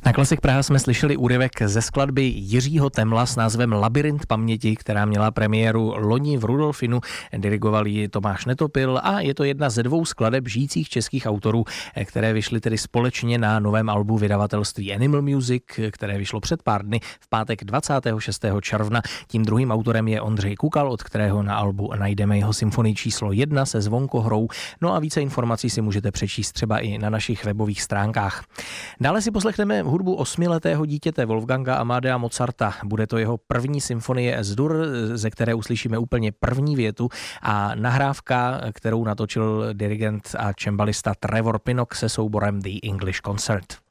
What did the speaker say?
Na Klasik Praha jsme slyšeli úryvek ze skladby Jiřího Temla s názvem Labyrint paměti, která měla premiéru loni v Rudolfinu. Dirigoval ji Tomáš Netopil a je to jedna ze dvou skladeb žijících českých autorů, které vyšly tedy společně na novém albu vydavatelství Animal Music, které vyšlo před pár dny v pátek 26. června. Tím druhým autorem je Ondřej Kukal, od kterého na albu najdeme jeho symfonii číslo 1 se zvonkohrou. No a více informací si můžete přečíst třeba i na našich webových stránkách. Dále si poslechneme hudbu 8letého dítěte Wolfganga Amadea Mozarta. Bude to jeho první symfonie S-dur, ze které uslyšíme úplně první větu, a nahrávka, kterou natočil dirigent a cembalista Trevor Pinnock se souborem The English Concert.